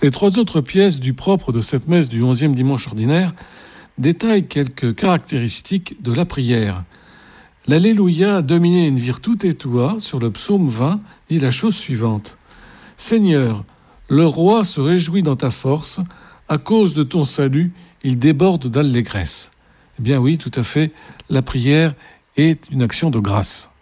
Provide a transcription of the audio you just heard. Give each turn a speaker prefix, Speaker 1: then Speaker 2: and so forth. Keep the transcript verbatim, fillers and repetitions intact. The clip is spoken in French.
Speaker 1: Les trois autres pièces du propre de cette messe du onzième dimanche ordinaire détaillent quelques caractéristiques de la prière. L'Alléluia dominé in virtute tua sur le psaume vingt dit la chose suivante. « Seigneur, le roi se réjouit dans ta force, à cause de ton salut, il déborde d'allégresse. » Eh bien oui, tout à fait, la prière est une action de grâce.